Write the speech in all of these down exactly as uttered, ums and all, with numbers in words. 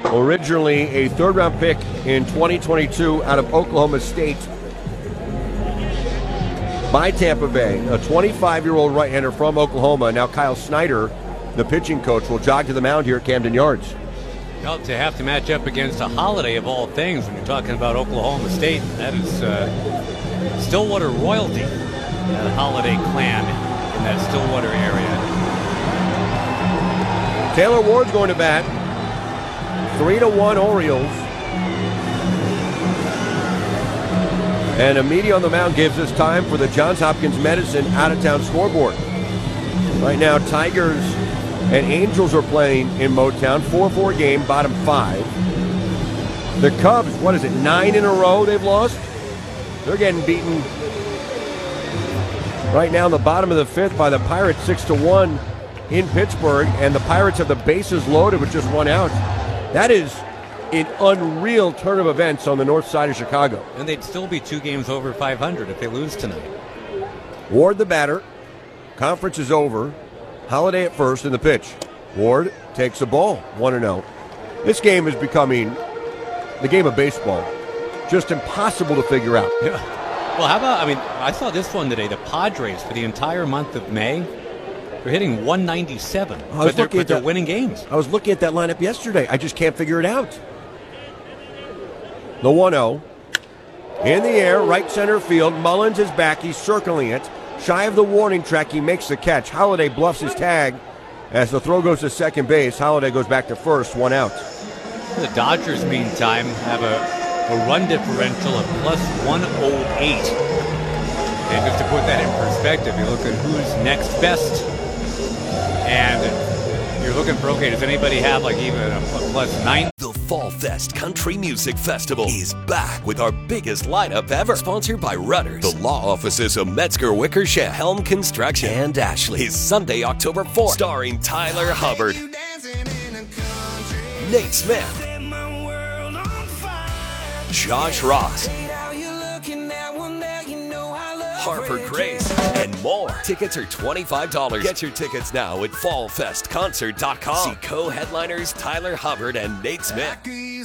Originally a third-round pick in twenty twenty-two out of Oklahoma State by Tampa Bay. A twenty-five-year-old right-hander from Oklahoma. Now Kyle Snyder, the pitching coach, will jog to the mound here at Camden Yards. Well, to have to match up against a Holiday of all things when you're talking about Oklahoma State, that is uh, Stillwater royalty, the Holiday clan in that Stillwater area. Taylor Ward's going to bat. Three to one Orioles. And a media on the mound gives us time for the Johns Hopkins Medicine out-of-town scoreboard. Right now, Tigers and Angels are playing in Motown. four four game, bottom five. The Cubs, what is it, nine in a row they've lost? They're getting beaten right now in the bottom of the fifth by the Pirates, six to one in Pittsburgh. And the Pirates have the bases loaded with just one out. That is an unreal turn of events on the north side of Chicago. And they'd still be two games over five hundred if they lose tonight. Ward the batter. Conference is over. Holiday at first in the pitch. Ward takes the ball, one and oh. This game is becoming the game of baseball. Just impossible to figure out. Yeah. Well, how about, I mean, I saw this one today. The Padres, for the entire month of May, they're hitting one ninety-seven, but they're, but they're winning games. I was looking at that lineup yesterday. I just can't figure it out. The one oh. In the air, right center field. Mullins is back. He's circling it. Shy of the warning track, he makes the catch. Holiday bluffs his tag. As the throw goes to second base, Holiday goes back to first, one out. The Dodgers, meantime, have a, a run differential of plus one oh eight. And just to put that in perspective, you look at who's next best. And you're looking for, okay, does anybody have like even a, a plus nine? The Fall Fest Country Music Festival is back with our biggest lineup ever. Sponsored by Rudders, the law offices of Metzger Wickersham, Helm Construction, and Ashley. Is Sunday, October fourth. Starring Tyler Hubbard, Nate Smith, Josh Ross, Harper Grace, and more. Tickets are twenty-five dollars. Get your tickets now at fall fest concert dot com. See co-headliners Tyler Hubbard and Nate Smith.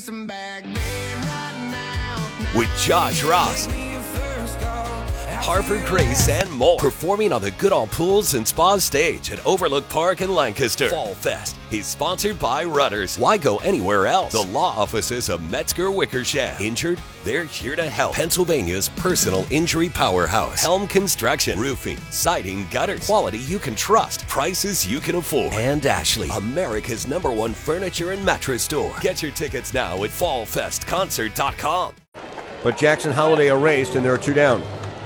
With Josh Ross, Harper Grace, and more. Performing on the Goodall Pools and Spa stage at Overlook Park in Lancaster. Fall Fest is sponsored by Rudders. Why go anywhere else? The law offices of Metzger Wickersham. Injured? They're here to help. Pennsylvania's personal injury powerhouse. Helm Construction. Roofing, siding, gutters. Quality you can trust. Prices you can afford. And Ashley, America's number one furniture and mattress store. Get your tickets now at fall fest concert dot com. But Jackson Holiday erased, and there are two down.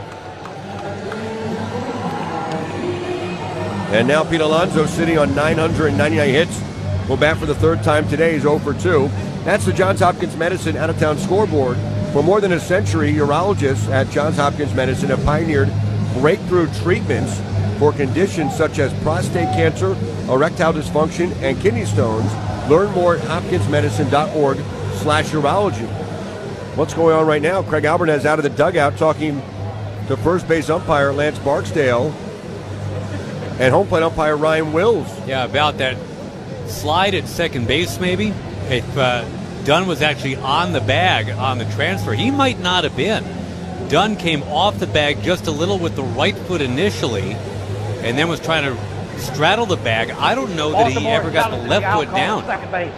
And now Pete Alonso sitting on nine hundred ninety-nine hits. Will bat for the third time today. He's oh for two. That's the Johns Hopkins Medicine out-of-town scoreboard. For more than a century, urologists at Johns Hopkins Medicine have pioneered breakthrough treatments for conditions such as prostate cancer, erectile dysfunction, and kidney stones. Learn more at hopkins medicine dot org slash urology. What's going on right now? Craig Albertez out of the dugout talking to first base umpire Lance Barksdale and home plate umpire Ryan Wills. Yeah, about that slide at second base maybe. If uh, Dunn was actually on the bag on the transfer, he might not have been. Dunn came off the bag just a little with the right foot initially and then was trying to straddle the bag. I don't know that he ever got the left foot down. Second base.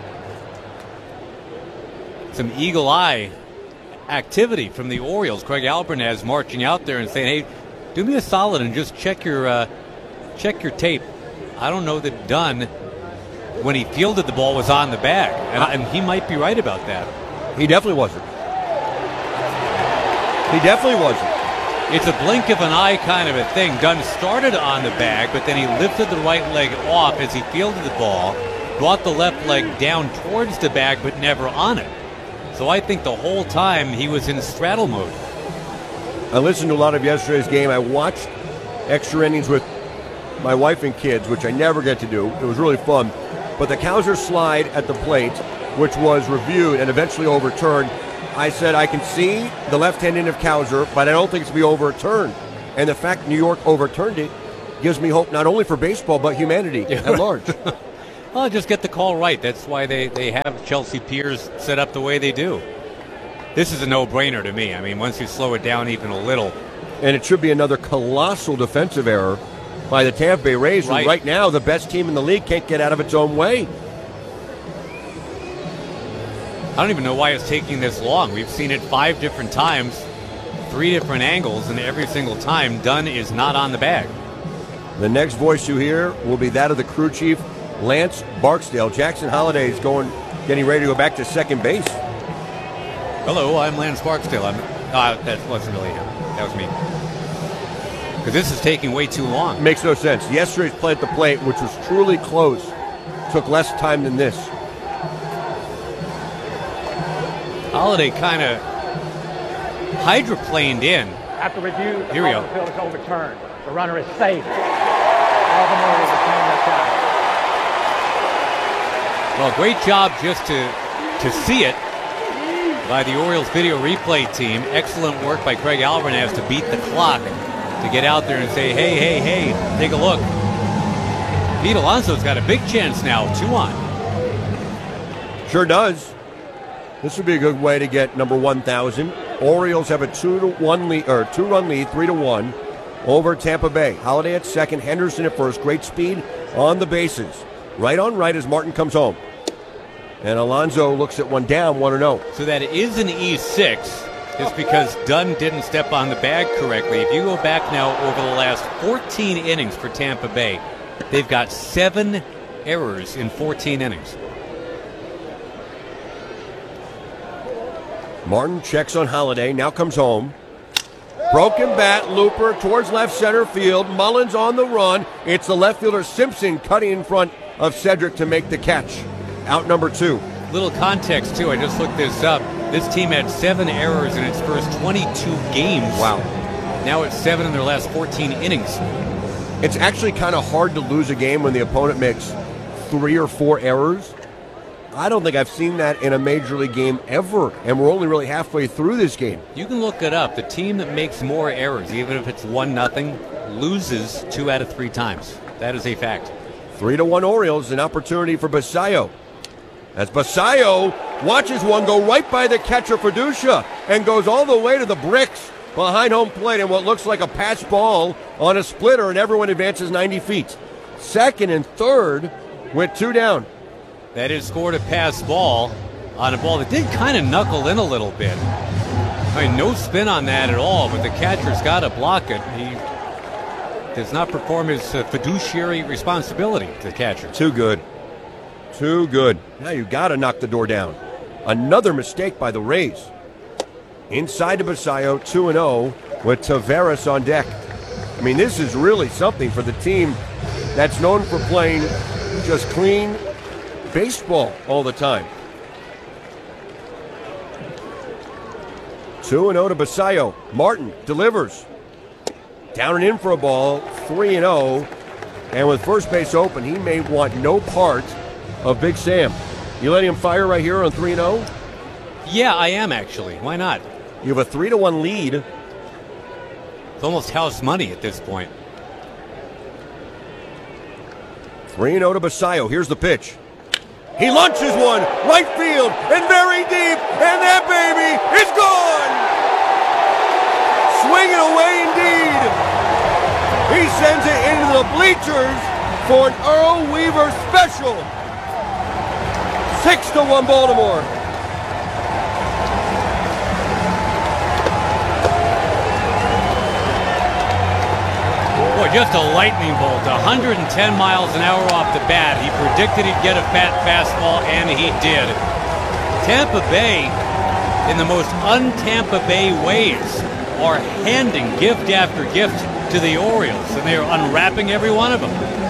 Some eagle eye activity from the Orioles. Craig Albertez marching out there and saying, hey, do me a solid and just check your uh, check your tape. I don't know that Dunn, when he fielded the ball, was on the bag. And, and he might be right about that. He definitely wasn't. He definitely wasn't. It's a blink of an eye kind of a thing. Dunn started on the bag, but then he lifted the right leg off as he fielded the ball, brought the left leg down towards the bag, but never on it. So I think the whole time he was in straddle mode. I listened to a lot of yesterday's game. I watched extra innings with my wife and kids, which I never get to do. It was really fun. But the Cowser slide at the plate, which was reviewed and eventually overturned, I said I can see the left-hand end of Cowser, but I don't think it's to be overturned. And the fact New York overturned it gives me hope not only for baseball, but humanity at large. Well, just get the call right. That's why they, they have Chelsea Piers set up the way they do. This is a no-brainer to me. I mean, once you slow it down even a little. And it should be another colossal defensive error by the Tampa Bay Rays, Right. who right now, the best team in the league, can't get out of its own way. I don't even know why it's taking this long. We've seen it five different times, three different angles, and every single time Dunn is not on the bag. The next voice you hear will be that of the crew chief, Lance Barksdale. Jackson Holliday is going, getting ready to go back to second base. Hello, I'm Lance Barksdale. I'm, uh, that wasn't really him. That was me. Because this is taking way too long. Makes no sense. Yesterday's play at the plate, which was truly close, took less time than this. Holiday kind of hydroplaned in. After review, the Here we call go. of the field is overturned. The runner is safe. All the more return that time. Well, great job just to to see it by the Orioles video replay team. Excellent work by Craig Alvarez to beat the clock, to get out there and say, hey, hey, hey, take a look. Pete Alonso's got a big chance now, two on. Sure does. This would be a good way to get number one thousand. Orioles have a two to one lead, or two run lead, three to one over Tampa Bay. Holiday at second, Henderson at first. Great speed on the bases. Right on right as Martin comes home. And Alonso looks at one down, one and oh. So that is an E six. It's because Dunn didn't step on the bag correctly. If you go back now over the last fourteen innings for Tampa Bay, they've got seven errors in fourteen innings. Martin checks on Holiday, now comes home. Broken bat, looper towards left center field. Mullins on the run. It's the left fielder Simpson cutting in front of Cedric to make the catch. Out number two. Little context, too. I just looked this up. This team had seven errors in its first twenty-two games. Wow. Now it's seven in their last fourteen innings. It's actually kind of hard to lose a game when the opponent makes three or four errors. I don't think I've seen that in a major league game ever, and we're only really halfway through this game. You can look it up. The team that makes more errors, even if it's one nothing, loses two out of three times. That is a fact. Three to one Orioles, an opportunity for Basayo. As Basayo watches one go right by the catcher Fiducia and goes all the way to the bricks behind home plate in what looks like a patch ball on a splitter, and everyone advances ninety feet. Second and third with two down. That is scored a pass ball on a ball that did kind of knuckle in a little bit. I mean, no spin on that at all, but the catcher's got to block it. He does not perform his uh, fiduciary responsibility, the catcher. Too good. Too good. Now you got to knock the door down. Another mistake by the Rays. Inside to Basayo, two and oh with Taveras on deck. I mean, this is really something for the team that's known for playing just clean baseball all the time. two and oh to Basayo. Martin delivers. Down and in for a ball, three and oh. And with first base open, he may want no part of Big Sam. You letting him fire right here on three and oh? Yeah, I am actually. Why not? You have a three to one lead. It's almost house money at this point. three and oh to Basayo. Here's the pitch. He launches one, right field, and very deep, and that baby is gone! Swinging away indeed. He sends it into the bleachers for an Earl Weaver special. Six to one Baltimore. Boy, just a lightning bolt, one hundred ten miles an hour off the bat. He predicted he'd get a fat fastball, and he did. Tampa Bay, in the most un-Tampa Bay ways, are handing gift after gift to the Orioles, and they are unwrapping every one of them.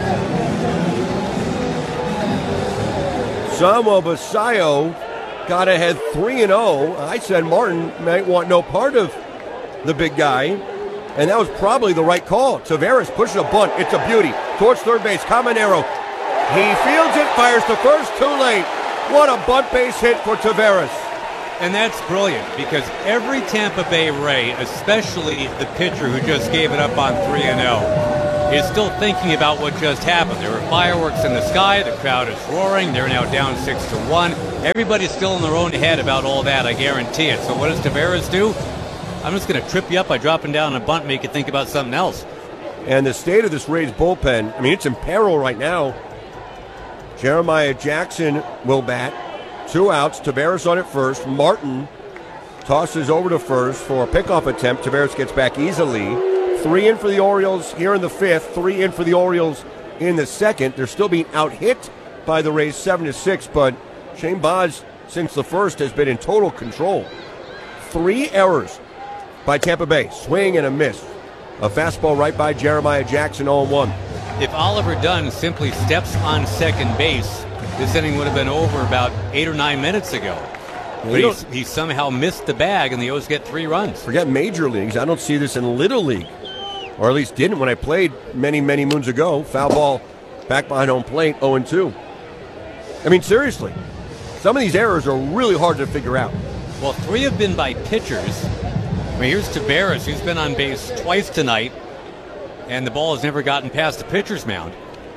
Samuel Basayo got ahead three and oh. I said Martin might want no part of the big guy. And that was probably the right call. Taveras pushes a bunt. It's a beauty. Towards third base. Caminero. He fields it, fires to first, too late. What a bunt base hit for Taveras. And that's brilliant, because every Tampa Bay Ray, especially the pitcher who just gave it up on three and oh, is still thinking about what just happened. There were fireworks in the sky. The crowd is roaring. They're now down six to one. Everybody's still in their own head about all that, I guarantee it. So what does Taveras do? I'm just going to trip you up by dropping down a bunt, make you think about something else. And the state of this Rays bullpen, I mean, it's in peril right now. Jeremiah Jackson will bat. Two outs. Taveras on at first. Martin tosses over to first for a pickoff attempt. Taveras gets back easily. Three in for the Orioles here in the fifth. Three in for the Orioles in the second. They're still being out-hit by the Rays seven to six, but Shane Baz, since the first, has been in total control. Three errors by Tampa Bay. Swing and a miss. A fastball right by Jeremiah Jackson, oh one. If Oliver Dunn simply steps on second base, this inning would have been over about eight or nine minutes ago. But he's, he somehow missed the bag, and the O's get three runs. Forget major leagues. I don't see this in Little League. Or at least didn't when I played many, many moons ago. Foul ball back behind home plate, oh and two. I mean, seriously. Some of these errors are really hard to figure out. Well, three have been by pitchers. I mean, here's Taveras, who's been on base twice tonight, and the ball has never gotten past the pitcher's mound.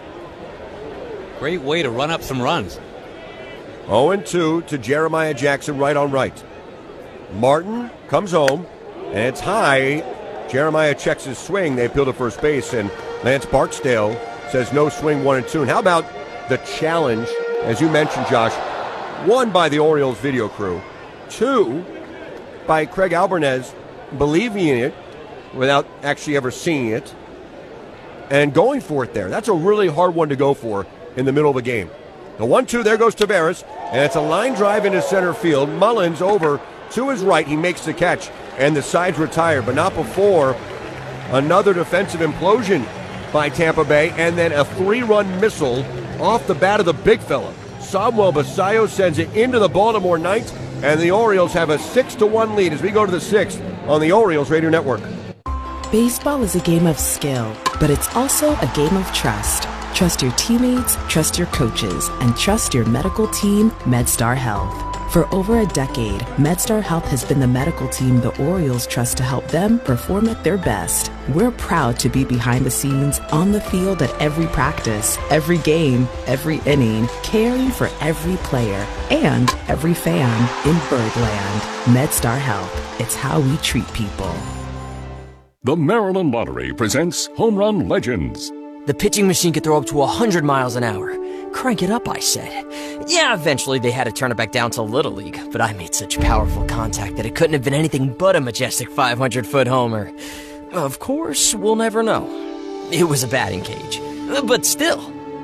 Great way to run up some runs. oh and two to Jeremiah Jackson, right on right. Martin comes home, and it's high. Jeremiah checks his swing. They appeal to first base, and Lance Barksdale says no swing, one and two. And how about the challenge, as you mentioned, Josh, one by the Orioles video crew, two by Craig Albarnez, believing in it without actually ever seeing it, and going for it there. That's a really hard one to go for in the middle of a game. The one two, there goes Taveras, and it's a line drive into center field. Mullins over to his right. He makes the catch, and the side's retired, but not before another defensive implosion by Tampa Bay, and then a three-run missile off the bat of the big fella. Samuel Basayo sends it into the Baltimore Knights, and the Orioles have a six to one lead as we go to the sixth on the Orioles Radio Network. Baseball is a game of skill, but it's also a game of trust. Trust your teammates, trust your coaches, and trust your medical team, MedStar Health. For over a decade, MedStar Health has been the medical team the Orioles trust to help them perform at their best. We're proud to be behind the scenes, on the field at every practice, every game, every inning, caring for every player and every fan in Birdland. MedStar Health. It's how we treat people. The Maryland Lottery presents Home Run Legends. The pitching machine could throw up to one hundred miles an hour. Crank it up, I said. Yeah, eventually they had to turn it back down to Little League, but I made such powerful contact that it couldn't have been anything but a majestic five hundred foot homer. Of course, we'll never know. It was a batting cage, but still.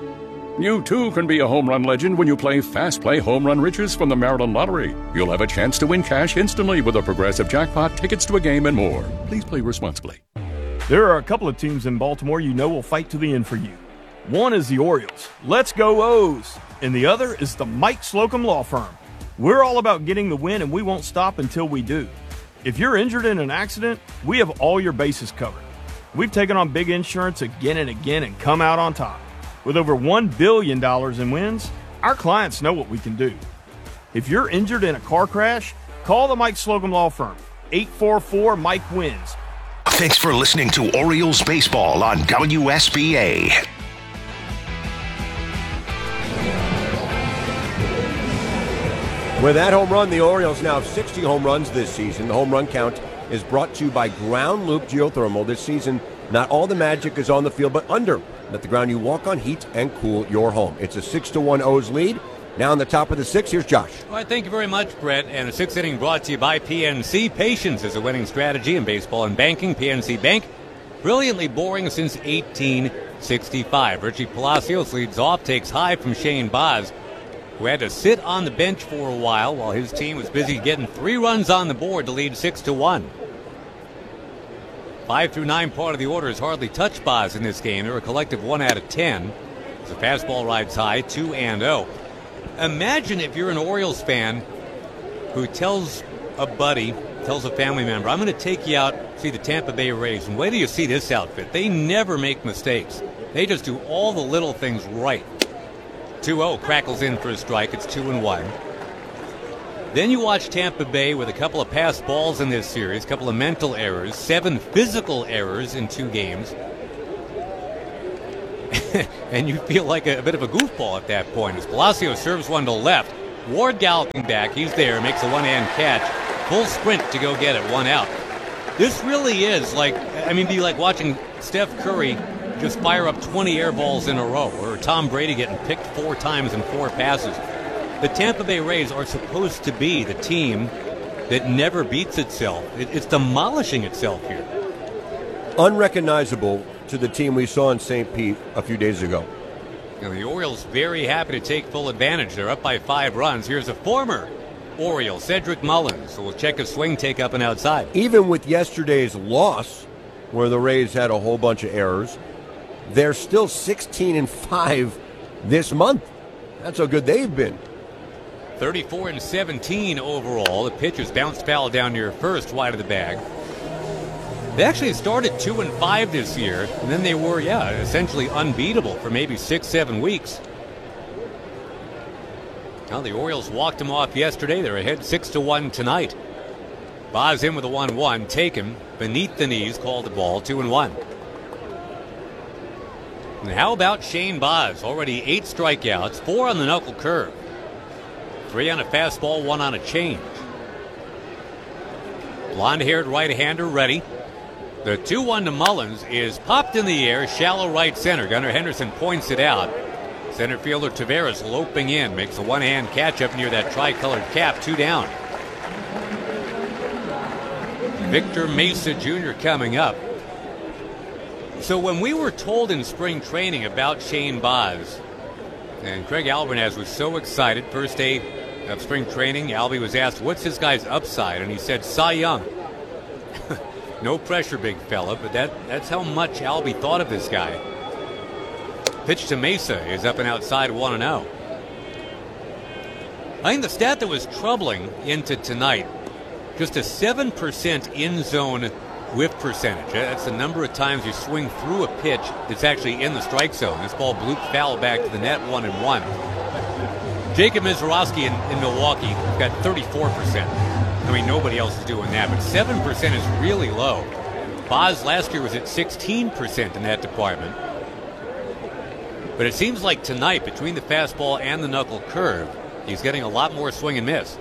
You too can be a home run legend when you play Fast Play Home Run Riches from the Maryland Lottery. You'll have a chance to win cash instantly with a progressive jackpot, tickets to a game, and more. Please play responsibly. There are a couple of teams in Baltimore you know will fight to the end for you. One is the Orioles. Let's go O's. And the other is the Mike Slocum Law Firm. We're all about getting the win, and we won't stop until we do. If you're injured in an accident, we have all your bases covered. We've taken on big insurance again and again and come out on top. With over one billion dollars in wins, our clients know what we can do. If you're injured in a car crash, call the Mike Slocum Law Firm. eight four four, Mike wins. Thanks for listening to Orioles Baseball on W S B A. With that home run, the Orioles now have sixty home runs this season. The home run count is brought to you by Ground Loop Geothermal. This season, not all the magic is on the field, but under. Let the ground you walk on heat and cool your home. It's a six to one O's lead. Now on the top of the sixth, here's Josh. All right, thank you very much, Brett. And a sixth inning brought to you by P N C. Patience is a winning strategy in baseball and banking. P N C Bank, brilliantly boring since eighteen sixty-five. Richie Palacios leads off, takes high from Shane Baz, who had to sit on the bench for a while while his team was busy getting three runs on the board to lead six to one. Five through nine part of the order has hardly touched Baz in this game. They're a collective one out of ten. The fastball rides high, two and oh. Imagine if you're an Orioles fan who tells a buddy, tells a family member, I'm going to take you out, see the Tampa Bay Rays, and wait till you see this outfit. They never make mistakes. They just do all the little things right. two oh, crackles in for a strike. It's two and one. Then you watch Tampa Bay with a couple of passed balls in this series, a couple of mental errors, seven physical errors in two games. and you feel like a, a bit of a goofball at that point. As Palacio serves one to left, Ward galloping back. He's there, makes a one-hand catch. Full sprint to go get it, one out. This really is like, I mean, be like watching Steph Curry just fire up twenty air balls in a row, or Tom Brady getting picked four times in four passes. The Tampa Bay Rays are supposed to be the team that never beats itself. It, it's demolishing itself here. Unrecognizable to the team we saw in Saint Pete a few days ago. Now, the Orioles very happy to take full advantage. They're up by five runs. Here's a former Oriole, Cedric Mullins, who will check a swing, take up and outside. Even with yesterday's loss, where the Rays had a whole bunch of errors, they're still sixteen and five this month. That's how good they've been. thirty-four and seventeen overall. The pitchers bounced foul down near first, wide of the bag. They actually started two and five this year, and then they were, yeah, essentially unbeatable for maybe six, seven weeks. Now the Orioles walked them off yesterday. They're ahead six to one tonight. Boz in with a one one, taken beneath the knees, called the ball, two and one. And how about Shane Boz? Already eight strikeouts, four on the knuckle curve, three on a fastball, one on a change. Blonde-haired right-hander ready. The two one to Mullins is popped in the air, shallow right center. Gunnar Henderson points it out. Center fielder Taveras loping in, makes a one-hand catch up near that tricolored cap, two down. Victor Mesa Junior coming up. So when we were told in spring training about Shane Boz, and Craig Alvarez was so excited, first day of spring training, Albie was asked, what's this guy's upside? And he said, Cy Young. No pressure, big fella, but that, that's how much Albie thought of this guy. Pitch to Mesa is up and outside, one and oh. I think the stat that was troubling into tonight, just a seven percent in-zone whiff percentage. That's the number of times you swing through a pitch that's actually in the strike zone. This ball blooped foul back to the net, one and one. Jacob Mizorowski in, in Milwaukee got thirty-four percent. I mean, nobody else is doing that, but seven percent is really low. Boz last year was at sixteen percent in that department. But it seems like tonight, between the fastball and the knuckle curve, he's getting a lot more swing and miss.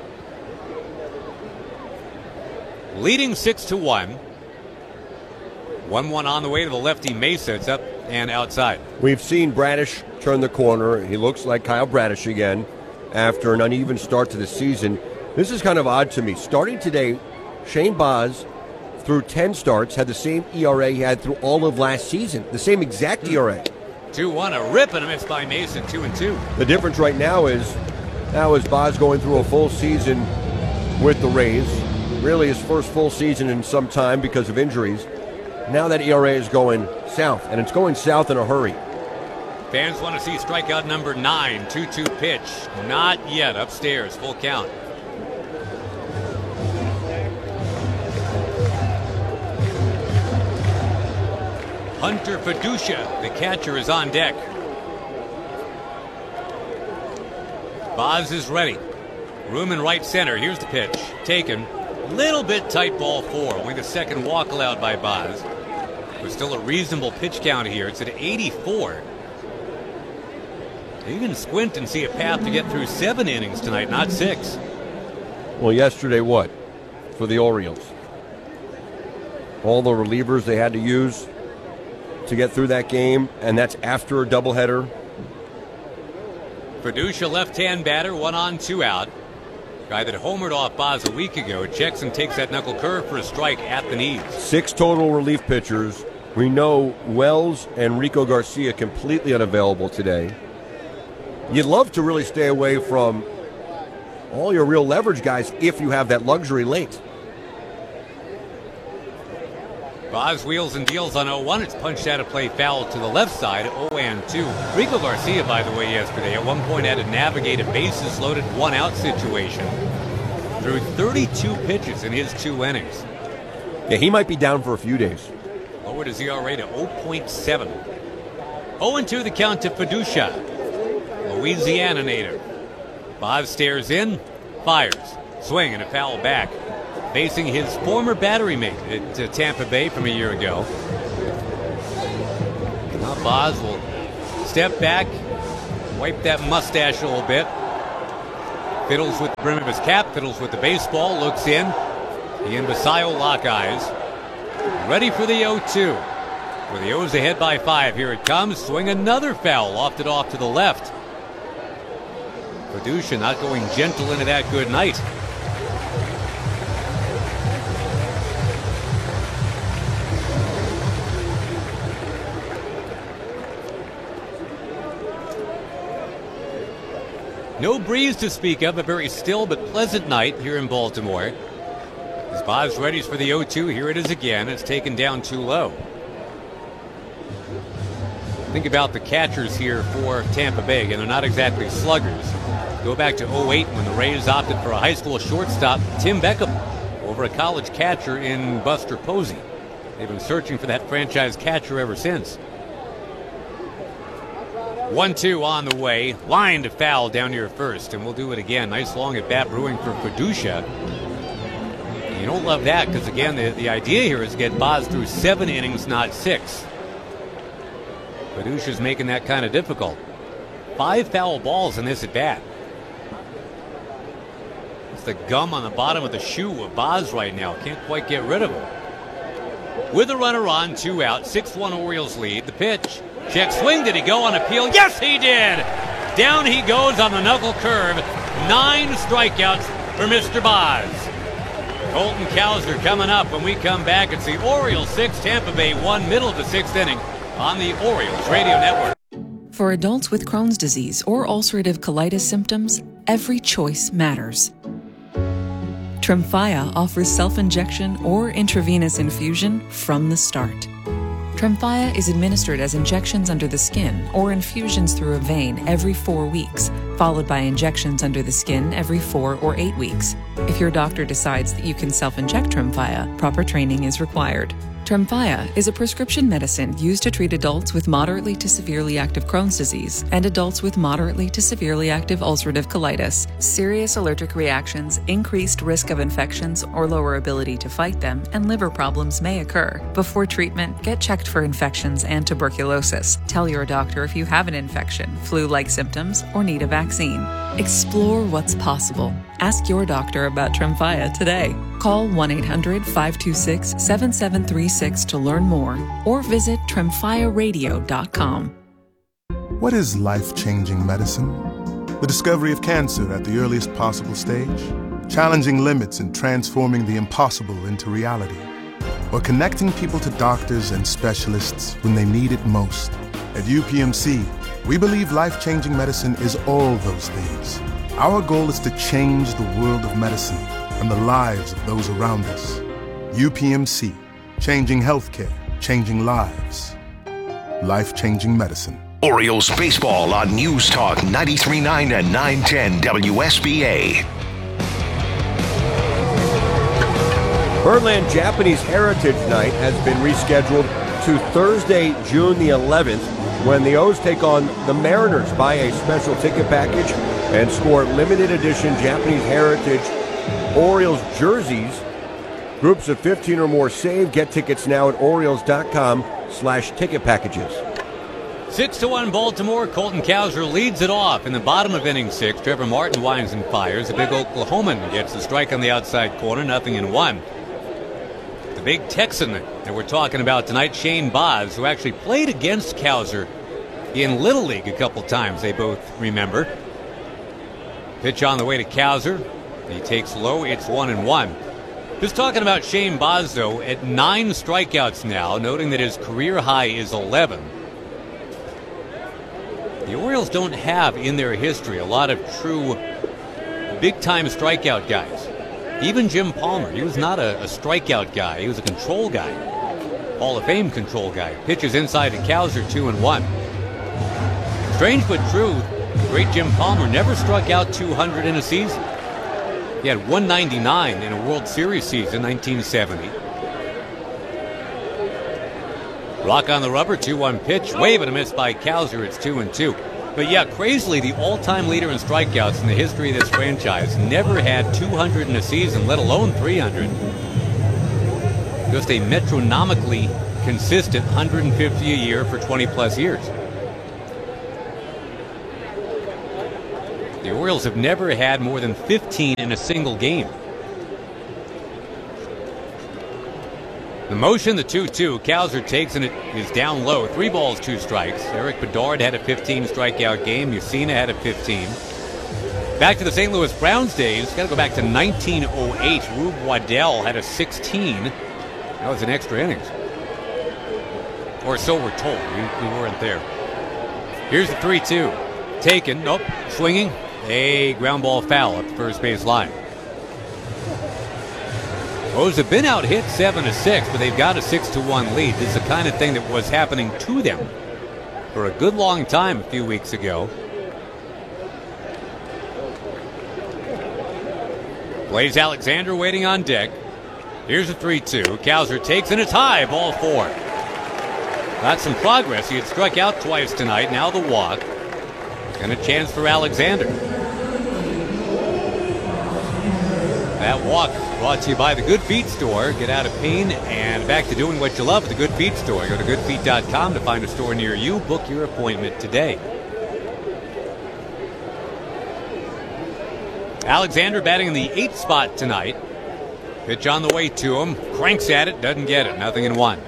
Leading six to one. one one on the way to the lefty Mesa. It's up and outside. We've seen Bradish turn the corner. He looks like Kyle Bradish again after an uneven start to the season. This is kind of odd to me. Starting today, Shane Boz, through ten starts, had the same E R A he had through all of last season. The same exact E R A. two one, a rip and a miss by Mason, two and two. The difference right now is, now is Boz going through a full season with the Rays. Really his first full season in some time because of injuries. Now that E R A is going south, and it's going south in a hurry. Fans want to see strikeout number nine, two two pitch. Not yet, upstairs, full count. Hunter Fiducia, the catcher, is on deck. Boz is ready. Room in right center. Here's the pitch. Taken. Little bit tight, ball four. Only the second walk allowed by Boz. There's still a reasonable pitch count here. It's at eighty-four. You can squint and see a path to get through seven innings tonight, not six. Well, yesterday what? For the Orioles. All the relievers they had to use to get through that game, and that's after a doubleheader. Fiducia, left-hand batter, one on, two out. Guy that homered off Boz a week ago checks and takes that knuckle curve for a strike at the knees. Six total relief pitchers. We know Wells and Rico Garcia completely unavailable today. You'd love to really stay away from all your real leverage guys if you have that luxury late. Boz wheels and deals on oh one. It's punched out of play, foul to the left side, oh and two. Rico Garcia, by the way, yesterday at one point had to navigate a bases loaded one out situation. Threw thirty-two pitches in his two innings. Yeah, he might be down for a few days. Lowered his E R A to oh point seven. oh and two the count to Fiducia, Louisiana native. Boz stares in, fires, swing and a foul back. Facing his former battery mate at uh, Tampa Bay from a year ago. Now Boz will step back, wipe that mustache a little bit. Fiddles with the brim of his cap, fiddles with the baseball, looks in. The Basayo lock eyes. Ready for the oh two. With the O's ahead by five. Here it comes. Swing another foul. Lofted off to the left. Fiducia not going gentle into that good night. No breeze to speak of. A very still but pleasant night here in Baltimore. As Boz readies for the oh two, here it is again. It's taken down too low. Think about the catchers here for Tampa Bay, and they're not exactly sluggers. Go back to oh eight when the Rays opted for a high school shortstop, Tim Beckham, over a college catcher in Buster Posey. They've been searching for that franchise catcher ever since. one two on the way. Line to foul down near first, and we'll do it again. Nice long at bat brewing for Fiducia. You don't love that because, again, the, the idea here is to get Boz through seven innings, not six. Fiducia's making that kind of difficult. Five foul balls in this at bat. It's the gum on the bottom of the shoe of Boz right now. Can't quite get rid of him. With a runner on, two out, six one Orioles lead. The pitch. Check swing. Did he go on appeal? Yes, he did. Down he goes on the knuckle curve. Nine strikeouts for Mister Boz. Colton Cowser coming up when we come back. It's the Orioles six, Tampa Bay one, middle of the sixth inning on the Orioles Radio Network. For adults with Crohn's disease or ulcerative colitis symptoms, every choice matters. Tremfya offers self-injection or intravenous infusion from the start. Tremfya is administered as injections under the skin or infusions through a vein every four weeks, followed by injections under the skin every four or eight weeks. If your doctor decides that you can self-inject Tremfya, proper training is required. Tremfya is a prescription medicine used to treat adults with moderately to severely active Crohn's disease and adults with moderately to severely active ulcerative colitis. Serious allergic reactions, increased risk of infections or lower ability to fight them, and liver problems may occur. Before treatment, get checked for infections and tuberculosis. Tell your doctor if you have an infection, flu-like symptoms, or need a vaccine. Explore what's possible. Ask your doctor about Tremfya today. Call one eight hundred, five two six, seven seven three six to learn more or visit tremfya radio dot com. What is life-changing medicine? The discovery of cancer at the earliest possible stage? Challenging limits and transforming the impossible into reality? Or connecting people to doctors and specialists when they need it most? At U P M C, we believe life-changing medicine is all those things. Our goal is to change the world of medicine and the lives of those around us. U P M C, changing healthcare, changing lives. Life-changing medicine. Orioles baseball on News Talk ninety-three point nine and nine ten W S B A. Birdland Japanese Heritage Night has been rescheduled to Thursday, June the eleventh, when the O's take on the Mariners. Buy a special ticket package and score limited edition Japanese Heritage Orioles jerseys. Groups of fifteen or more save. Get tickets now at Orioles dot com slash ticket packages. Six to one Baltimore. Colton Cowser leads it off in the bottom of inning six. Trevor Martin winds and fires. The big Oklahoman gets the strike on the outside corner. Nothing in one. The big Texan that we're talking about tonight, Shane Boz, who actually played against Cowser in Little League a couple times, they both remember. Pitch on the way to Cowser. He takes low. It's one and one. Just talking about Shane Boz, though, at nine strikeouts now, noting that his career high is eleven. The Orioles don't have in their history a lot of true big-time strikeout guys. Even Jim Palmer, he was not a, a strikeout guy. He was a control guy. Hall of Fame control guy. Pitches inside to Cowser, two and one. Strange but true, the great Jim Palmer never struck out two hundred in a season. He had one ninety-nine in a World Series season, nineteen seventy. Rock on the rubber, two one pitch. Wave and a miss by Cowser. It's two and two. But yeah, crazily, the all-time leader in strikeouts in the history of this franchise never had two hundred in a season, let alone three hundred. Just a metronomically consistent one hundred fifty a year for twenty plus years. The Orioles have never had more than fifteen in a single game. The motion, the two two. Cowser takes, and it is down low. Three balls, two strikes. Eric Bedard had a fifteen strikeout game. Mussina had a fifteen. Back to the Saint Louis Browns days. Got to go back to nineteen oh eight. Rube Waddell had a sixteen. That was an extra innings. Or so we're told. We, we weren't there. Here's the three two. Taken. Nope. Swinging. A ground ball foul at the first base line. O's have been out hit seven to six, but they've got a six to one lead. This is the kind of thing that was happening to them for a good long time a few weeks ago. Blaze Alexander waiting on deck. Here's a three two. Cowser takes, and it's high. Ball four. Got some progress. He had struck out twice tonight. Now the walk. And a chance for Alexander. That walk brought to you by the Good Feet Store. Get out of pain and back to doing what you love at the Good Feet Store. Go to good feet dot com to find a store near you. Book your appointment today. Alexander batting in the eighth spot tonight. Pitch on the way to him. Cranks at it. Doesn't get it. Nothing in one.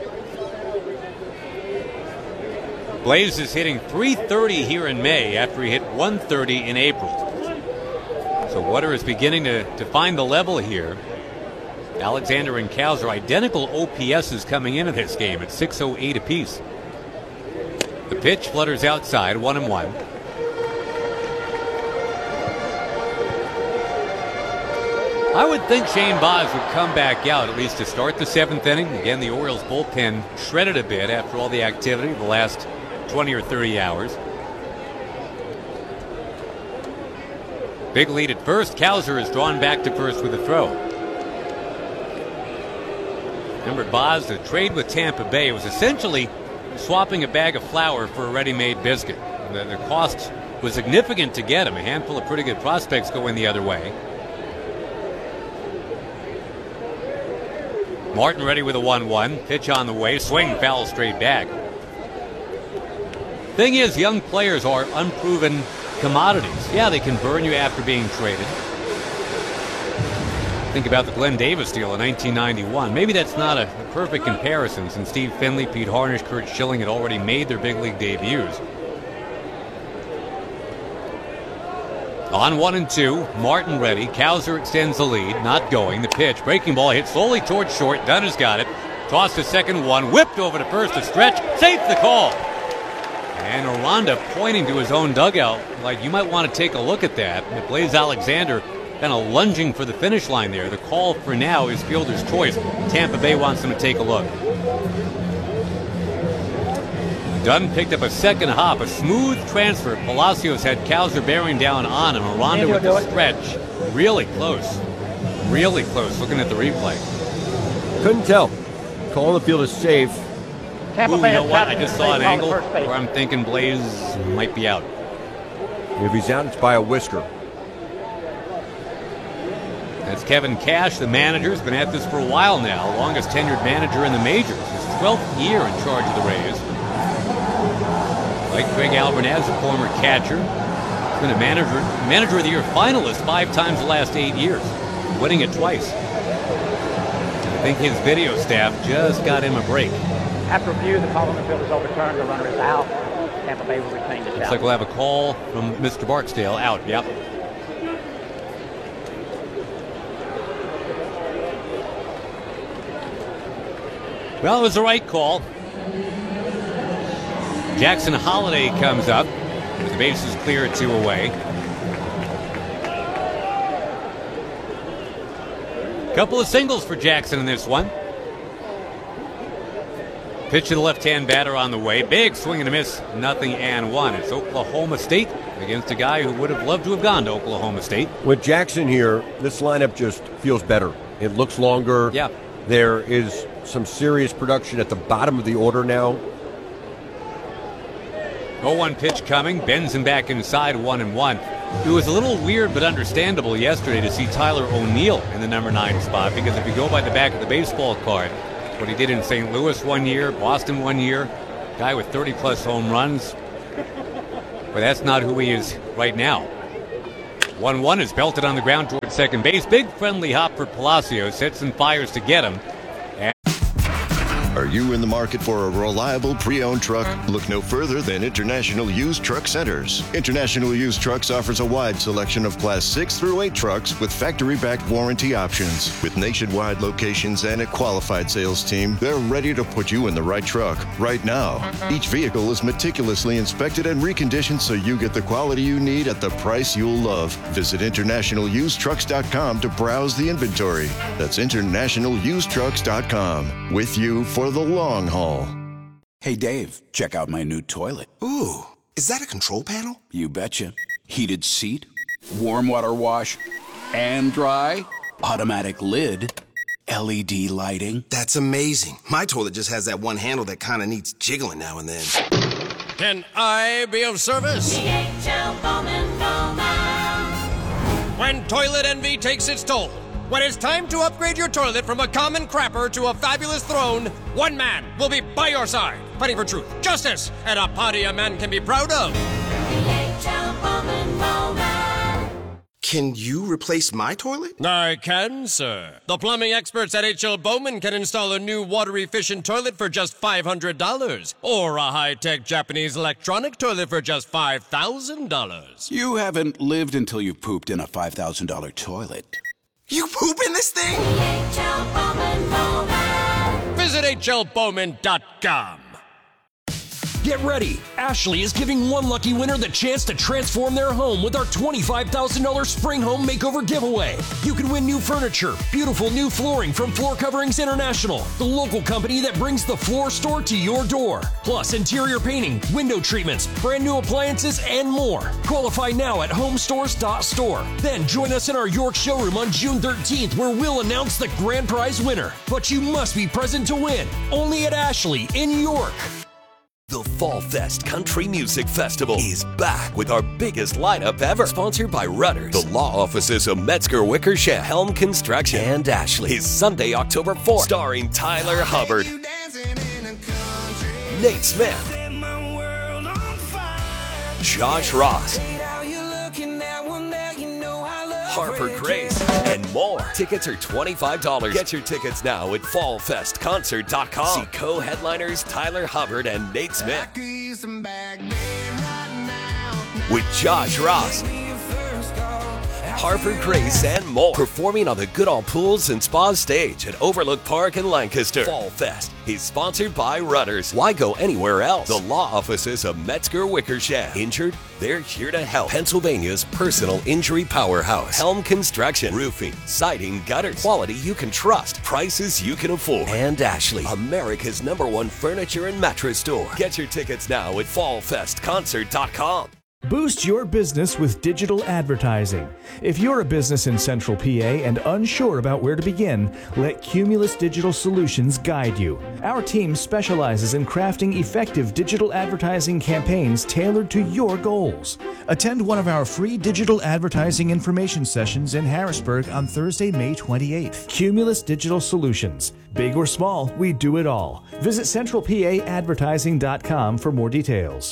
Blaze is hitting three thirty here in May after he hit one thirty in April. So Water is beginning to, to find the level here. Alexander and Cowser identical O P Ss coming into this game at six oh eight apiece. The pitch flutters outside, one and one. I would think Shane Baz would come back out at least to start the seventh inning. Again, the Orioles bullpen shredded a bit after all the activity the last twenty or thirty hours. Big lead at first. Cowser is drawn back to first with a throw. Remember, Baz, the trade with Tampa Bay was essentially swapping a bag of flour for a ready-made biscuit. The, the cost was significant to get him. A handful of pretty good prospects going the other way. Martin ready with a one one. Pitch on the way. Swing, foul straight back. Thing is, young players are unproven commodities. Yeah, they can burn you after being traded. Think about the Glenn Davis deal in nineteen ninety-one. Maybe that's not a, a perfect comparison since Steve Finley, Pete Harnisch, Curt Schilling had already made their big league debuts. On one and two, Martin ready. Cowser extends the lead. Not going. The pitch. Breaking ball hit slowly towards short. Dunn has got it. Tossed to second one. Whipped over to first. A stretch. Safe the call. And Aranda pointing to his own dugout like you might want to take a look at that. But Blaze Alexander kind of lunging for the finish line there. The call for now is fielder's choice. Tampa Bay wants him to take a look. Dunn picked up a second hop, a smooth transfer. Palacios had Cowser bearing down on him. Aranda with the stretch. Really close. Really close looking at the replay. Couldn't tell. Call on the field is safe. Ooh, you know what? I just saw an angle where I'm thinking Blaze might be out. If he's out, it's by a whisker. That's Kevin Cash, the manager. Has been at this for a while now. Longest tenured manager in the majors. His twelfth year in charge of the Rays. Like Greg Alvarez, a former catcher. He's been a manager, manager of the year finalist five times the last eight years. Winning it twice. I think his video staff just got him a break. After review, the call on the field is overturned. The runner is out. Tampa Bay will retain the Looks challenge. like we'll have a call from Mister Barksdale. Out, yep. Well, it was the right call. Jackson Holliday comes up with the bases clear at two away. Couple of singles for Jackson in this one. Pitch to the left-hand batter on the way. Big swing and a miss. Nothing and one. It's Oklahoma State against a guy who would have loved to have gone to Oklahoma State. With Jackson here, this lineup just feels better. It looks longer. Yeah. There is some serious production at the bottom of the order now. oh one pitch coming. Bends him back inside, one and one. It was a little weird but understandable yesterday to see Tyler O'Neill in the number nine spot, because if you go by the back of the baseball card, what he did in Saint Louis one year, Boston one year, guy with thirty plus home runs. But that's not who he is right now. one one is belted on the ground towards second base. Big friendly hop for Palacios. Hits and fires to get him. And Are you in the market for a reliable pre-owned truck? Look no further than International Used Truck Centers. International Used Trucks offers a wide selection of Class six through eight trucks with factory-backed warranty options. With nationwide locations and a qualified sales team, they're ready to put you in the right truck right now. Each vehicle is meticulously inspected and reconditioned so you get the quality you need at the price you'll love. Visit international used trucks dot com to browse the inventory. That's international used trucks dot com. With you for the long haul. Hey, Dave, check out my new toilet. Ooh, is that a control panel? You betcha. Heated seat, warm water wash, and dry, automatic lid, L E D lighting. That's amazing. My toilet just has that one handle that kind of needs jiggling now and then. Can I be of service? D H L Bowman Bowman. When toilet envy takes its toll, when it's time to upgrade your toilet from a common crapper to a fabulous throne, one man will be by your side, fighting for truth, justice, and a party a man can be proud of. D H L Bowman Bowman. Can you replace my toilet? I can, sir. The plumbing experts at H L Bowman can install a new water-efficient toilet for just five hundred dollars, or a high-tech Japanese electronic toilet for just five thousand dollars. You haven't lived until you've pooped in a five thousand dollars toilet. You poop in this thing? H L Bowman Bowman. Visit H L Bowman dot com. Get ready! Ashley is giving one lucky winner the chance to transform their home with our twenty-five thousand dollars Spring Home Makeover giveaway. You can win new furniture, beautiful new flooring from Floor Coverings International, the local company that brings the floor store to your door. Plus interior painting, window treatments, brand new appliances, and more. Qualify now at homestores dot store. Then join us in our York showroom on June thirteenth where we'll announce the grand prize winner. But you must be present to win. Only at Ashley in York. The Fall Fest Country Music Festival is back with our biggest lineup ever. Sponsored by Rudders, the law offices of Metzger Wickersham, Helm Construction, and Ashley. Is Sunday, October fourth. Starring Tyler Hubbard, Nate Smith, Josh Ross, Harper Grace, and more. Tickets are twenty-five dollars. Get your tickets now at fall fest concert dot com. See co-headliners Tyler Hubbard and Nate Smith. With Josh Ross, Harper Grace, and more. Performing on the Goodall Pools and Spa stage at Overlook Park in Lancaster. Fall Fest is sponsored by Rudders. Why go anywhere else? The law offices of Metzger Wickersham. Injured? They're here to help. Pennsylvania's personal injury powerhouse. Helm Construction. Roofing, siding, gutters. Quality you can trust. Prices you can afford. And Ashley, America's number one furniture and mattress store. Get your tickets now at fall fest concert dot com. Boost your business with digital advertising. If you're a business in Central P A and unsure about where to begin, let Cumulus Digital Solutions guide you. Our team specializes in crafting effective digital advertising campaigns tailored to your goals. Attend one of our free digital advertising information sessions in Harrisburg on Thursday, May twenty-eighth. Cumulus Digital Solutions. Big or small, we do it all. Visit central p a advertising dot com for more details.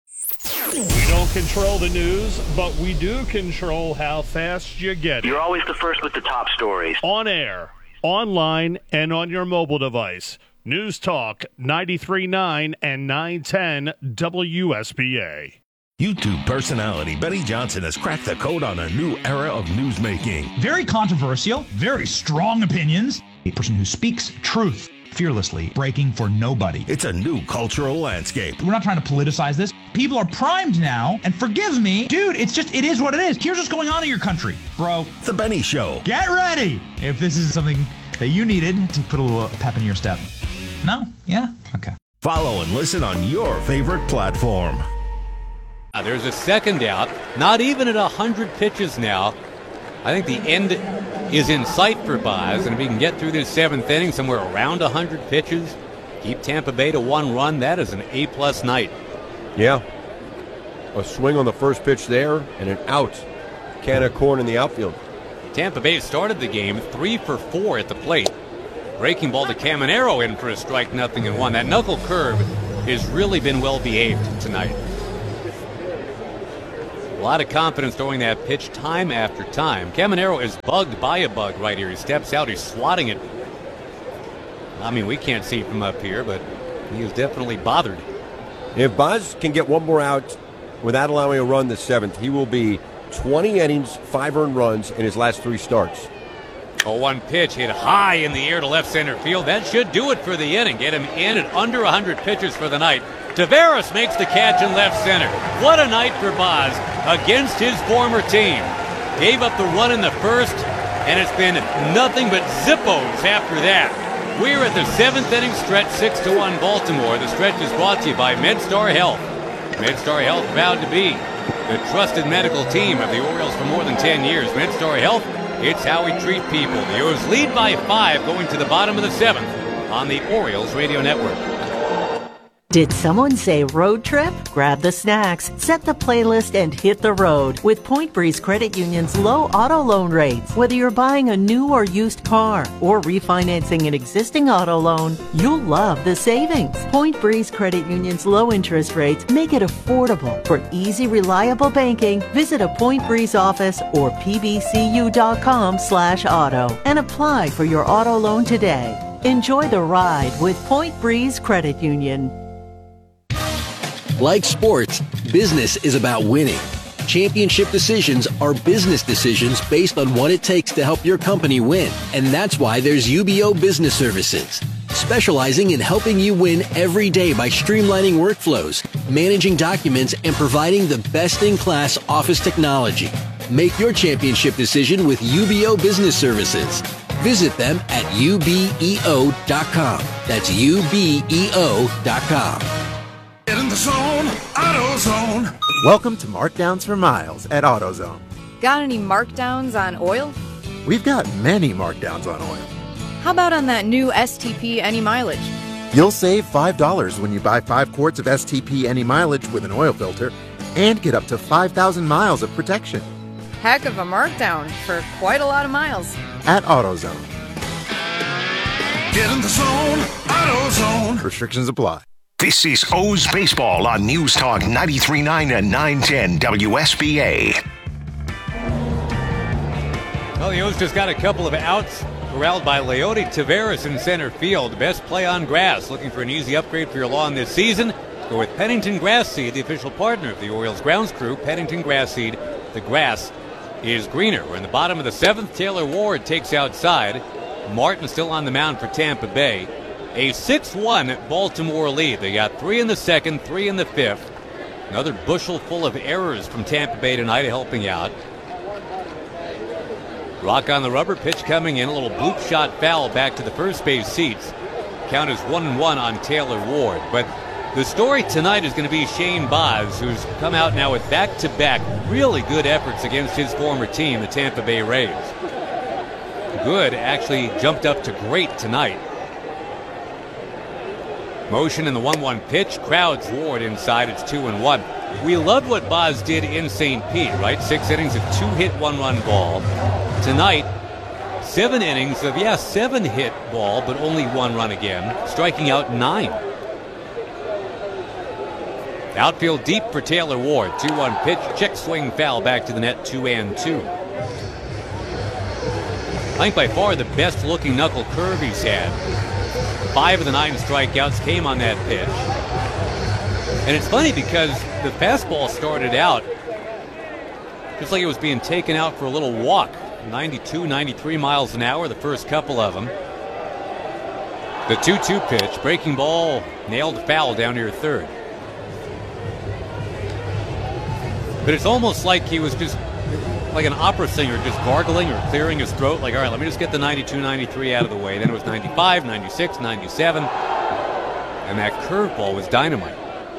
We don't control the news, but we do control how fast you get it. You're always the first with the top stories. On air, online, and on your mobile device. News Talk ninety-three point nine and nine ten W S B A. YouTube personality Benny Johnson has cracked the code on a new era of newsmaking. Very controversial, very strong opinions. A person who speaks truth fearlessly, breaking for nobody. It's a new cultural landscape. We're not trying to politicize this. People are primed now, and forgive me, dude, it's just, it is what it is. Here's what's going on in your country, bro. The Benny Show. Get ready if this is something that you needed to put a little pep in your step. No? Yeah? Okay. Follow and listen on your favorite platform. Uh, there's a second out, not even at one hundred pitches now. I think the end is in sight for Boz, and if he can get through this seventh inning somewhere around one hundred pitches, keep Tampa Bay to one run, that is an A-plus night. Yeah. A swing on the first pitch there, and an out. Can of corn in the outfield. Tampa Bay started the game three for four at the plate. Breaking ball to Caminero in for a strike, nothing and one. That knuckle curve has really been well behaved tonight. A lot of confidence throwing that pitch time after time. Caminero is bugged by a bug right here. He steps out. He's swatting it. I mean, we can't see from up here, but he is definitely bothered. If Boz can get one more out without allowing a run the seventh, he will be twenty innings, five earned runs in his last three starts. Oh, one pitch hit high in the air to left center field. That should do it for the inning. Get him in at under one hundred pitches for the night. Taveras makes the catch in left center. What a night for Boz against his former team. Gave up the run in the first, and it's been nothing but zippos after that. We're at the seventh inning stretch, six to one Baltimore. The stretch is brought to you by MedStar Health. MedStar Health, proud to be the trusted medical team of the Orioles for more than ten years. MedStar Health, it's how we treat people. The Orioles lead by five going to the bottom of the seventh on the Orioles Radio Network. Did someone say road trip? Grab the snacks, set the playlist, and hit the road with Point Breeze Credit Union's low auto loan rates. Whether you're buying a new or used car or refinancing an existing auto loan, you'll love the savings. Point Breeze Credit Union's low interest rates make it affordable. For easy, reliable banking, visit a Point Breeze office or p b c u dot com slash auto and apply for your auto loan today. Enjoy the ride with Point Breeze Credit Union. Like sports, business is about winning. Championship decisions are business decisions based on what it takes to help your company win. And that's why there's U B O Business Services, specializing in helping you win every day by streamlining workflows, managing documents, and providing the best-in-class office technology. Make your championship decision with U B O Business Services. Visit them at u b e o dot com. That's u b e o dot com. Get in the zone, AutoZone. Welcome to Markdowns for Miles at AutoZone. Got any markdowns on oil? We've got many markdowns on oil. How about on that new S T P Any Mileage? You'll save five dollars when you buy five quarts of S T P Any Mileage with an oil filter and get up to five thousand miles of protection. Heck of a markdown for quite a lot of miles. At AutoZone. Get in the zone, AutoZone. Restrictions apply. This is O's Baseball on News Talk ninety-three point nine and nine ten W S B A. Well, the O's just got a couple of outs corralled by Leody Taveras in center field. Best play on grass. Looking for an easy upgrade for your lawn this season? Go with Pennington Grass Seed, the official partner of the Orioles grounds crew. Pennington Grass Seed. The grass is greener. We're in the bottom of the seventh. Taylor Ward takes outside. Martin still on the mound for Tampa Bay. A six one Baltimore lead. They got three in the second, three in the fifth. Another bushel full of errors from Tampa Bay tonight helping out. Rock on the rubber, pitch coming in. A little bloop shot foul back to the first base seats. Count is one and one on Taylor Ward. But the story tonight is going to be Shane Baz, who's come out now with back-to-back really good efforts against his former team, the Tampa Bay Rays. Good actually jumped up to great tonight. Motion in the one one pitch. Crowds Ward inside. It's two and one. We loved what Baz did in Saint Pete, right? Six innings of two-hit, one-run ball. Tonight, seven innings of, yeah, seven-hit ball, but only one run again. Striking out nine. Outfield deep for Taylor Ward. two one pitch. Check swing foul back to the net. Two and two. I think by far the best-looking knuckle curve he's had. Five of the nine strikeouts came on that pitch. And it's funny because the fastball started out just like it was being taken out for a little walk. ninety-two, ninety-three miles an hour, the first couple of them. The two two pitch, breaking ball, nailed foul down near third. But it's almost like he was just like an opera singer, just gargling or clearing his throat. Like, all right, let me just get the ninety-two, ninety-three out of the way. Then it was ninety-five, ninety-six, ninety-seven. And that curveball was dynamite.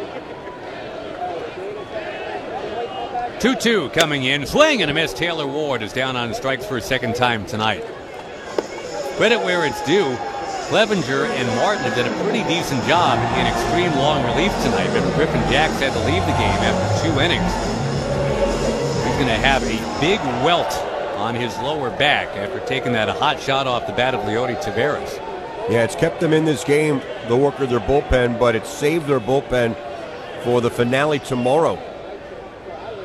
two two coming in. Swing and a miss. Taylor Ward is down on strikes for a second time tonight. Credit where it's due. Clevenger and Martin have done a pretty decent job in extreme long relief tonight. But Griffin Jacks had to leave the game after two innings. He's going to have a big welt on his lower back after taking that hot shot off the bat of Leody Taveras. Yeah, it's kept them in this game, the work of their bullpen, but it saved their bullpen for the finale tomorrow.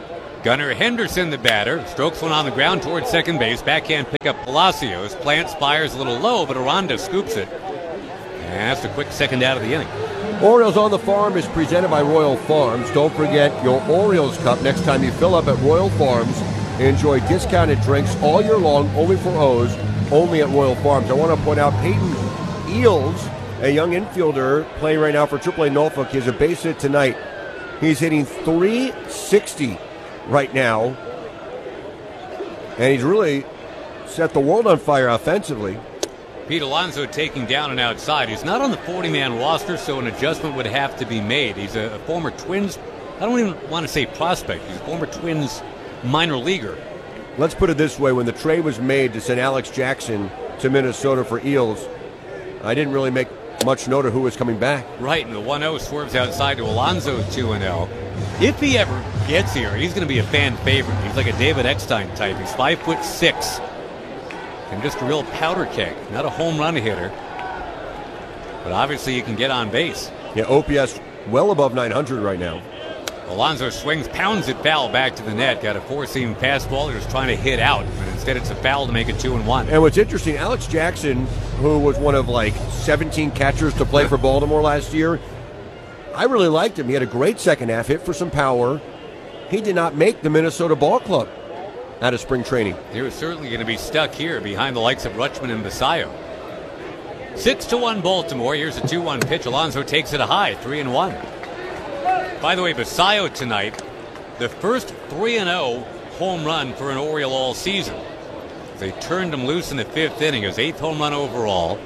Gunnar Henderson, the batter, strokes one on the ground towards second base. Backhand pickup Palacios. Plant spires a little low, but Aranda scoops it. And that's a quick second out of the inning. Orioles on the Farm is presented by Royal Farms. Don't forget your Orioles Cup next time you fill up at Royal Farms. Enjoy discounted drinks all year long, only for O's, only at Royal Farms. I want to point out Peyton Eels, a young infielder playing right now for triple A Norfolk. He has a base hit tonight. He's hitting three sixty right now. And he's really set the world on fire offensively. Pete Alonso taking down and outside. He's not on the forty-man roster, so an adjustment would have to be made. He's a, a former Twins, I don't even want to say prospect. He's a former Twins minor leaguer. Let's put it this way. When the trade was made to send Alex Jackson to Minnesota for Eels, I didn't really make much note of who was coming back. Right, and the one oh swerves outside to Alonso two and oh. If he ever gets here, he's going to be a fan favorite. He's like a David Eckstein type. He's five foot six. And just a real powder keg, not a home run hitter. But obviously you can get on base. Yeah, O P S well above nine hundred right now. Alonso swings, pounds it foul back to the net. Got a four-seam fastball. He was trying to hit out, but instead it's a foul to make it two and one. And what's interesting, Alex Jackson, who was one of like seventeen catchers to play for Baltimore last year, I really liked him. He had a great second half, hit for some power. He did not make the Minnesota Ball Club out of spring training. He was certainly going to be stuck here behind the likes of Rutschman and Basayo. Six to one Baltimore. Here's a two one pitch. Alonso takes it a high, three and one. By the way, Basayo tonight, the first three and oh home run for an Oriole all season. They turned him loose in the fifth inning. His eighth home run overall.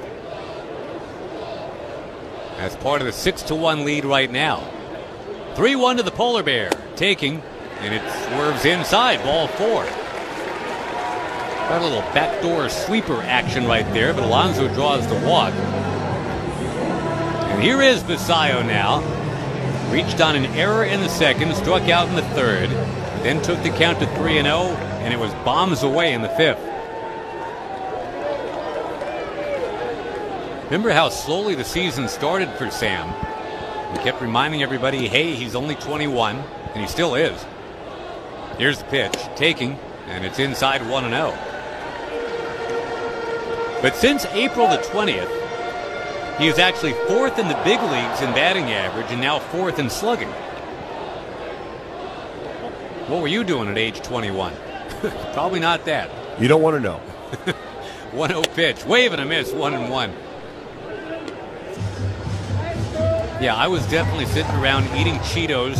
As part of the six to one lead right now. three one to the Polar Bear. Taking, and it swerves inside, ball four. Got a little backdoor sweeper action right there, but Alonso draws the walk. And here is Basayo now. Reached on an error in the second, struck out in the third, then took the count to three and oh, and it was bombs away in the fifth. Remember how slowly the season started for Sam? He kept reminding everybody, hey, he's only twenty-one, and he still is. Here's the pitch, taking, and it's inside one and oh. But since April the twentieth, he is actually fourth in the big leagues in batting average and now fourth in slugging. What were you doing at age twenty-one? Probably not that. You don't want to know. one oh pitch, wave and a miss, one and one. Yeah, I was definitely sitting around eating Cheetos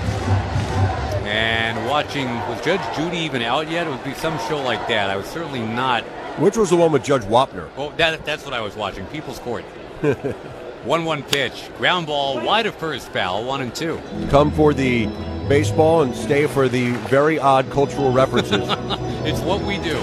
and watching, was Judge Judy even out yet? It would be some show like that. I was certainly not. Which was the one with Judge Wapner? Well, that, that's what I was watching, People's Court. one one pitch, ground ball, wide of first, foul, one and two. Come for the baseball and stay for the very odd cultural references. It's what we do.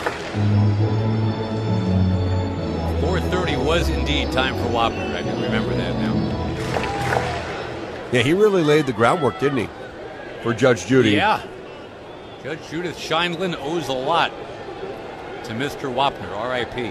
four thirty was indeed time for Wapner. I can remember that now. Yeah, he really laid the groundwork, didn't he, for Judge Judy? Yeah. Judge Judith Scheindlin owes a lot to Mister Wapner, R I P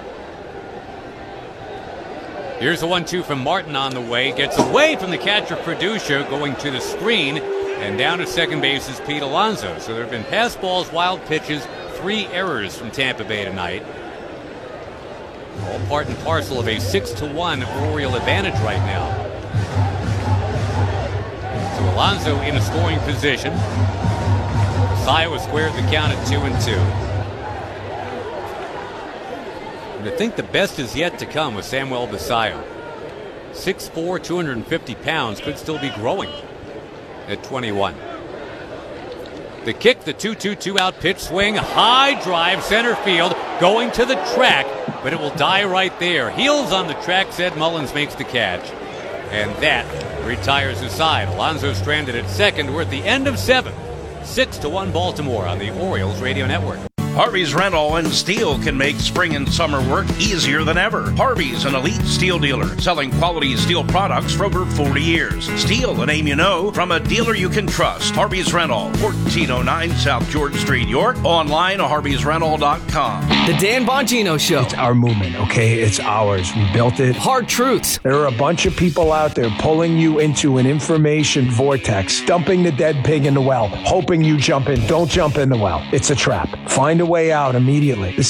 Here's the one two from Martin on the way. Gets away from the catcher, Producer, going to the screen. And down to second base is Pete Alonso. So there have been pass balls, wild pitches, three errors from Tampa Bay tonight. All part and parcel of a six to one Oriole advantage right now. So Alonso in a scoring position. Basayo squared the count at two and two. And I think the best is yet to come with Samuel Basayo. six foot four, two hundred fifty pounds, could still be growing at twenty-one. The kick, the two two two out pitch swing, high drive, center field, going to the track, but it will die right there. Heels on the track, Zed Mullins makes the catch. And that retires his side. Alonso stranded at second. We're at the end of seven. Six to one Baltimore on the Orioles Radio Network. Harvey's Rental and Steel can make spring and summer work easier than ever. Harvey's an elite steel dealer selling quality steel products for over forty years. Steel, a name you know, from a dealer you can trust. Harvey's Rental, fourteen oh nine South George Street, York. Online at harveys rental dot com. The Dan Bongino Show. It's our movement, okay? It's ours. We built it. Hard truths. There are a bunch of people out there pulling you into an information vortex, dumping the dead pig in the well, hoping you jump in. Don't jump in the well. It's a trap. Find a way out immediately. This